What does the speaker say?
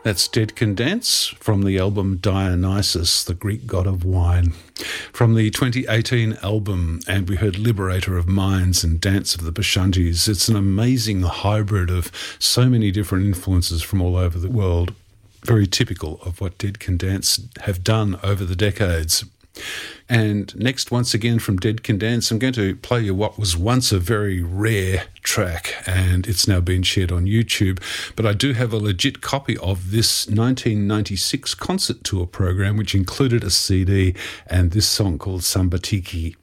That's Dead Can Dance from the album Dionysus, the Greek god of wine. From the 2018 album, and we heard Liberator of Minds and Dance of the Bashantis. It's an amazing hybrid of so many different influences from all over the world, very typical of what Dead Can Dance have done over the decades. And next, once again from Dead Can Dance, I'm going to play you what was once a very rare track, and it's now been shared on YouTube. But I do have a legit copy of this 1996 concert tour program, which included a CD and this song called Sambatiki.